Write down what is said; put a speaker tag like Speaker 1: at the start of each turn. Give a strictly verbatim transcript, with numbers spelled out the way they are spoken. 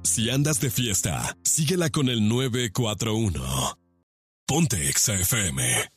Speaker 1: Si andas de fiesta, síguela con el nueve cuatro uno. Ponte Exa F M.